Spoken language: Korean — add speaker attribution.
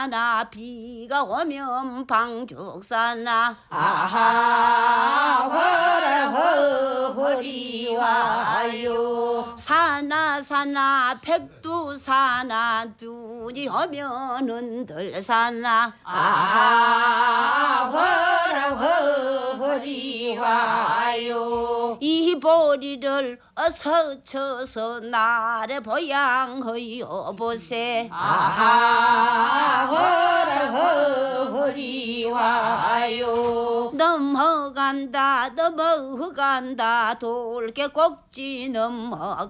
Speaker 1: 나 비가 오면 방죽사나
Speaker 2: 아하 허리 와요
Speaker 1: 사나 백두사나 눈이 오면은 들사나
Speaker 2: 아하 허리 와요
Speaker 1: 이 보리를 서쳐서 나를 보양하여 보세
Speaker 2: 아하 허리 와요
Speaker 1: 넘어간다 돌개 꼭지 넘어간다